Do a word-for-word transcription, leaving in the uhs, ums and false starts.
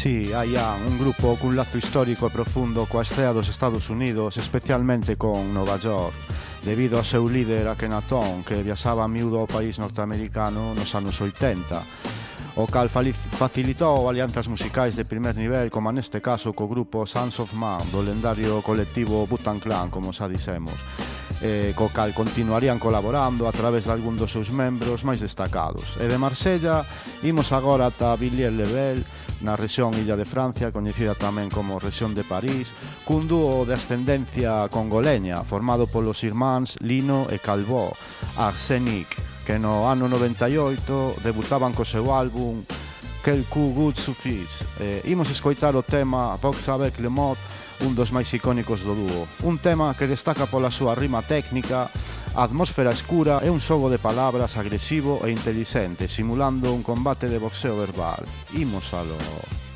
Sí, hai un grupo cun lazo histórico e profundo coa estrea dos Estados Unidos, especialmente con Nova York, debido ao seu líder Akhenaton, que viaxaba a miúdo ao país norteamericano nos anos oitenta, o cal facilitou alianzas musicais de primer nivel, como neste caso co grupo Sons of Man, do lendario colectivo Wu-Tang Clan, como xa dixemos, eh, co cal continuarían colaborando a través de algún dos seus membros máis destacados. E de Marsella imos agora ata Villiers-le-Bel, na rexión Illa de Francia, coñecida tamén como rexión de París, cun dúo de ascendencia congoleña, formado polos irmáns Lino e Calvó, Arsenic, que no ano noventa e oito debutaban co seu álbum Quelques Good Suffis. Eh, imos escoitar o tema Vox avec le mot, un dos máis icónicos do dúo. Un tema que destaca pola súa rima técnica, a atmósfera escura e un xogo de palabras agresivo e intelixente, simulando un combate de boxeo verbal. Imos alo...